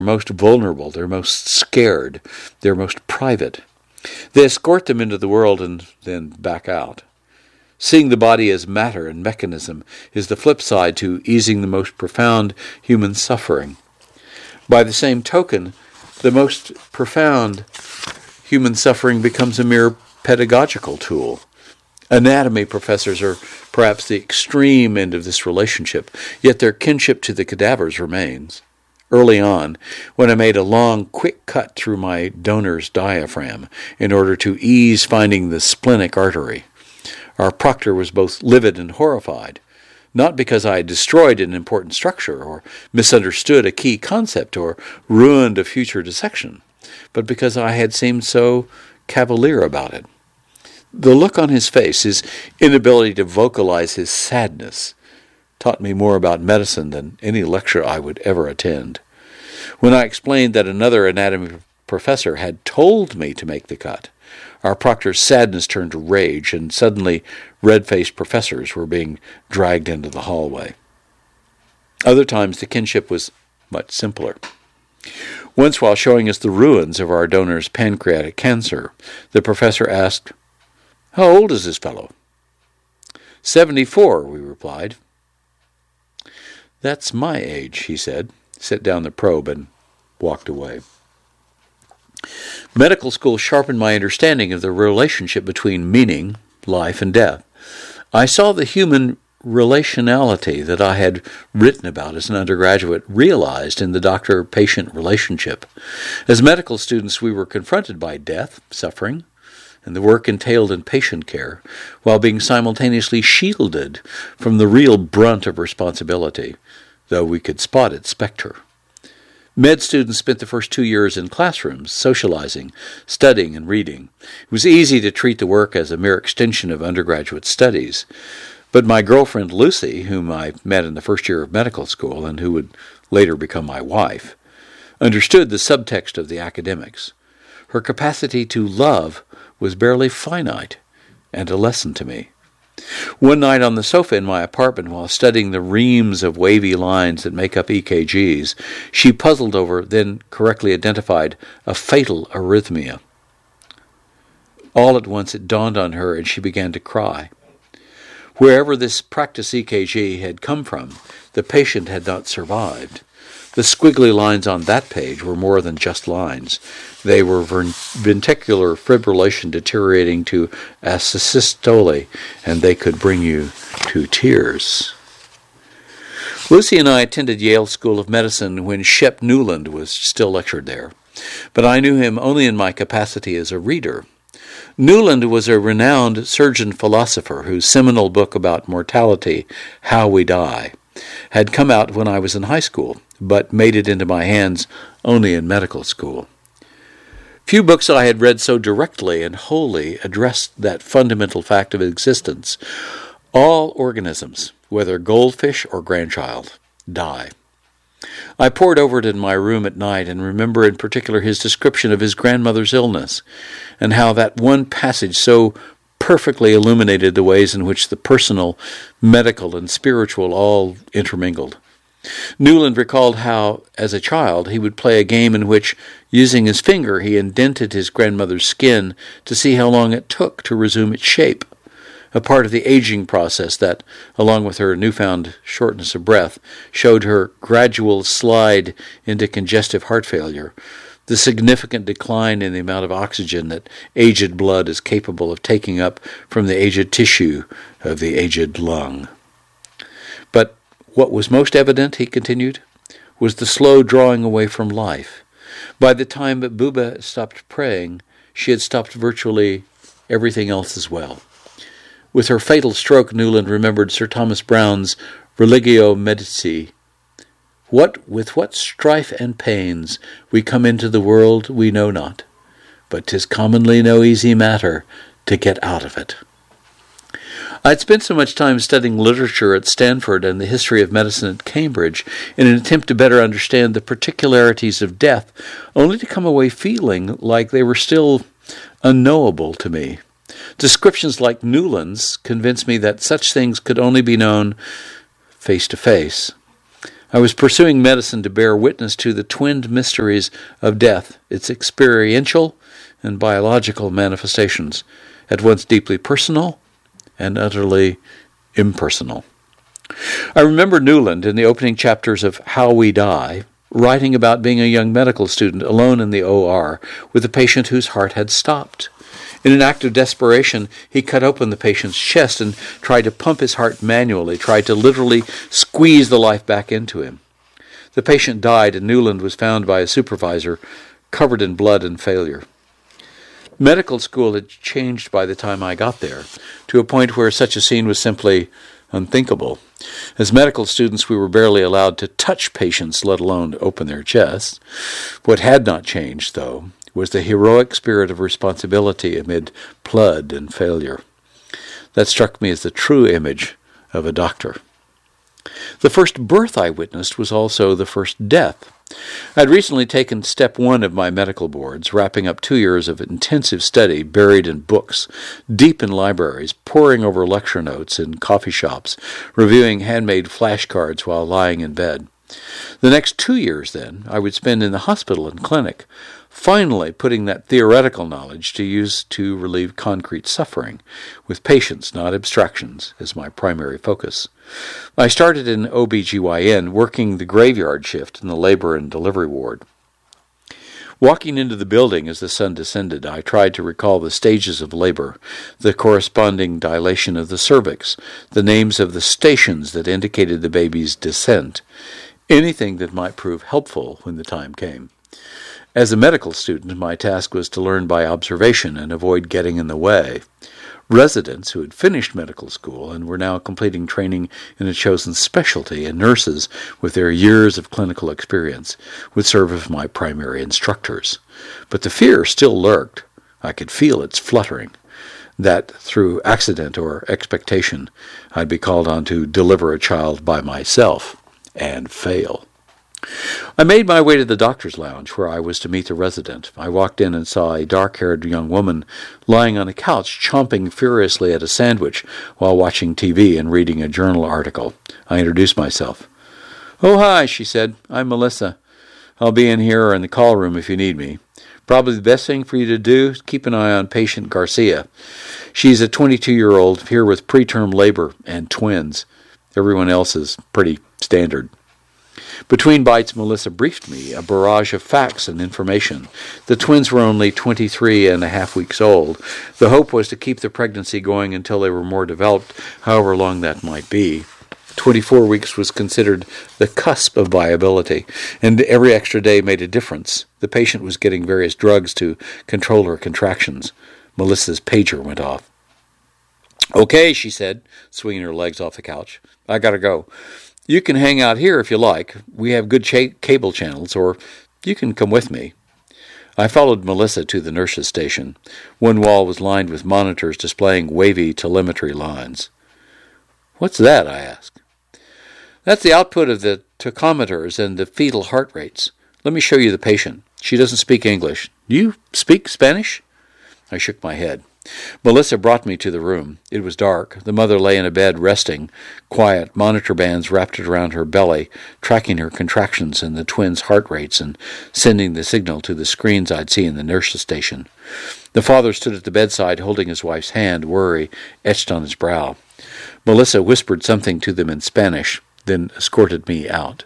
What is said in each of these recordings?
most vulnerable, they're most scared, they're most private. They escort them into the world and then back out. Seeing the body as matter and mechanism is the flip side to easing the most profound human suffering. By the same token, the most profound human suffering becomes a mere pedagogical tool. Anatomy professors are perhaps the extreme end of this relationship, yet their kinship to the cadavers remains. Early on, when I made a long, quick cut through my donor's diaphragm in order to ease finding the splenic artery, our proctor was both livid and horrified, not because I had destroyed an important structure or misunderstood a key concept or ruined a future dissection, but because I had seemed so cavalier about it. The look on his face, his inability to vocalize his sadness, taught me more about medicine than any lecture I would ever attend. When I explained that another anatomy professor had told me to make the cut, our proctor's sadness turned to rage, and suddenly red-faced professors were being dragged into the hallway. Other times the kinship was much simpler. Once, while showing us the ruins of our donor's pancreatic cancer, the professor asked, "How old is this fellow?" 74, we replied. "That's my age," he said, set down the probe, and walked away. Medical school sharpened my understanding of the relationship between meaning, life, and death. I saw the human relationality that I had written about as an undergraduate realized in the doctor-patient relationship. As medical students, we were confronted by death, suffering, and the work entailed in patient care, while being simultaneously shielded from the real brunt of responsibility, though we could spot its specter. Med students spent the first 2 years in classrooms, socializing, studying, and reading. It was easy to treat the work as a mere extension of undergraduate studies. But my girlfriend Lucy, whom I met in the first year of medical school and who would later become my wife, understood the subtext of the academics. Her capacity to love was barely finite, and a lesson to me. One night on the sofa in my apartment, while studying the reams of wavy lines that make up EKGs, she puzzled over, then correctly identified, a fatal arrhythmia. All at once it dawned on her, and she began to cry. Wherever this practice EKG had come from, the patient had not survived. The squiggly lines on that page were more than just lines. They were ventricular fibrillation deteriorating to asystole, and they could bring you to tears. Lucy and I attended Yale School of Medicine when Shep Newland was still lectured there, but I knew him only in my capacity as a reader. Newland was a renowned surgeon-philosopher whose seminal book about mortality, How We Die, had come out when I was in high school, but made it into my hands only in medical school. Few books I had read so directly and wholly addressed that fundamental fact of existence. All organisms, whether goldfish or grandchild, die. I pored over it in my room at night and remember in particular his description of his grandmother's illness, and how that one passage so perfectly illuminated the ways in which the personal, medical, and spiritual all intermingled. Newland recalled how, as a child, he would play a game in which, using his finger, he indented his grandmother's skin to see how long it took to resume its shape, a part of the aging process that, along with her newfound shortness of breath, showed her gradual slide into congestive heart failure, the significant decline in the amount of oxygen that aged blood is capable of taking up from the aged tissue of the aged lung. But what was most evident, he continued, was the slow drawing away from life. By the time that Buba stopped praying, she had stopped virtually everything else as well. With her fatal stroke, Newland remembered Sir Thomas Browne's Religio Medici. With what strife and pains we come into the world we know not, but 'tis commonly no easy matter to get out of it. I'd spent so much time studying literature at Stanford and the history of medicine at Cambridge in an attempt to better understand the particularities of death, only to come away feeling like they were still unknowable to me. Descriptions like Newland's convinced me that such things could only be known face to face. I was pursuing medicine to bear witness to the twinned mysteries of death, its experiential and biological manifestations, at once deeply personal and utterly impersonal. I remember Newland in the opening chapters of How We Die, writing about being a young medical student alone in the OR with a patient whose heart had stopped. In an act of desperation, he cut open the patient's chest and tried to pump his heart manually, tried to literally squeeze the life back into him. The patient died, and Newland was found by a supervisor covered in blood and failure. Medical school had changed by the time I got there, to a point where such a scene was simply unthinkable. As medical students, we were barely allowed to touch patients, let alone open their chests. What had not changed, though, was the heroic spirit of responsibility amid blood and failure. That struck me as the true image of a doctor. The first birth I witnessed was also the first death. I had recently taken step 1 of my medical boards, wrapping up 2 years of intensive study buried in books, deep in libraries, poring over lecture notes in coffee shops, reviewing handmade flashcards while lying in bed. The next 2 years, then, I would spend in the hospital and clinic, finally putting that theoretical knowledge to use to relieve concrete suffering, with patients, not abstractions, as my primary focus. I started in OB/GYN, working the graveyard shift in the labor and delivery ward. Walking into the building as the sun descended, I tried to recall the stages of labor, the corresponding dilation of the cervix, the names of the stations that indicated the baby's descent, anything that might prove helpful when the time came. As a medical student, my task was to learn by observation and avoid getting in the way. Residents who had finished medical school and were now completing training in a chosen specialty, and nurses with their years of clinical experience, would serve as my primary instructors. But the fear still lurked. I could feel its fluttering, that through accident or expectation I'd be called on to deliver a child by myself and fail. I made my way to the doctor's lounge where I was to meet the resident. I walked in and saw a dark-haired young woman lying on a couch chomping furiously at a sandwich while watching TV and reading a journal article. I introduced myself. "Oh, hi," she said. "I'm Melissa. I'll be in here or in the call room if you need me. Probably the best thing for you to do is keep an eye on patient Garcia. She's a 22-year-old here with preterm labor and twins. Everyone else is pretty standard." Between bites, Melissa briefed me, a barrage of facts and information. The twins were only 23 and a half weeks old. The hope was to keep the pregnancy going until they were more developed, however long that might be. 24 weeks was considered the cusp of viability, and every extra day made a difference. The patient was getting various drugs to control her contractions. Melissa's pager went off. "Okay," she said, swinging her legs off the couch. "I gotta go. You can hang out here if you like. We have good cable channels, or you can come with me." I followed Melissa to the nurse's station. One wall was lined with monitors displaying wavy telemetry lines. "What's that?" I asked. "That's the output of the tachometers and the fetal heart rates. Let me show you the patient. She doesn't speak English. Do you speak Spanish?" I shook my head. Melissa brought me to the room. It was dark. The mother lay in a bed, resting, quiet, monitor bands wrapped around her belly, tracking her contractions and the twins' heart rates and sending the signal to the screens I'd see in the nurse's station. The father stood at the bedside, holding his wife's hand, worry etched on his brow. Melissa whispered something to them in Spanish, then escorted me out.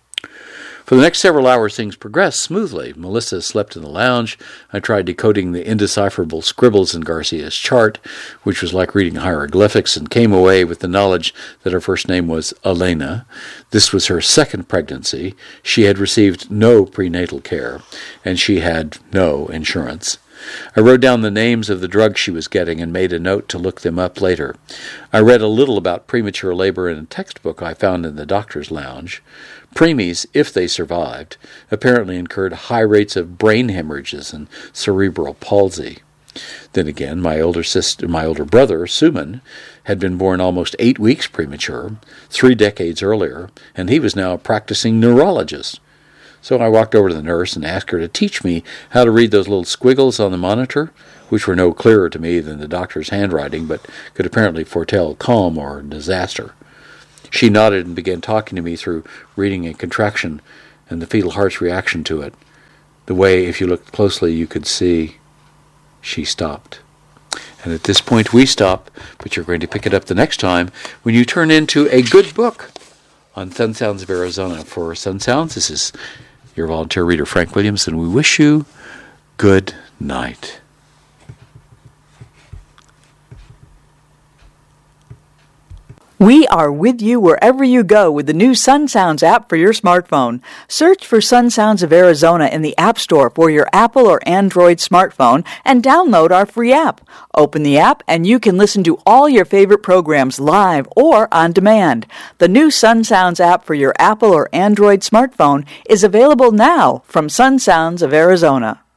For the next several hours, things progressed smoothly. Melissa slept in the lounge. I tried decoding the indecipherable scribbles in Garcia's chart, which was like reading hieroglyphics, and came away with the knowledge that her first name was Elena. This was her second pregnancy. She had received no prenatal care, and she had no insurance. I wrote down the names of the drugs she was getting and made a note to look them up later. I read a little about premature labor in a textbook I found in the doctor's lounge. Preemies, if they survived, apparently incurred high rates of brain hemorrhages and cerebral palsy. Then again, my older brother, Suman, had been born almost 8 weeks premature, 3 decades earlier, and he was now a practicing neurologist. So I walked over to the nurse and asked her to teach me how to read those little squiggles on the monitor, which were no clearer to me than the doctor's handwriting, but could apparently foretell calm or disaster. She nodded and began talking to me through reading a contraction and the fetal heart's reaction to it. The way, if you looked closely, you could see she stopped. And at this point we stop, but you're going to pick it up the next time when you turn into a good book on Sun Sounds of Arizona. For Sun Sounds, this is your volunteer reader, Frank Williams, and we wish you good night. We are with you wherever you go with the new Sun Sounds app for your smartphone. Search for Sun Sounds of Arizona in the App Store for your Apple or Android smartphone and download our free app. Open the app and you can listen to all your favorite programs live or on demand. The new Sun Sounds app for your Apple or Android smartphone is available now from Sun Sounds of Arizona.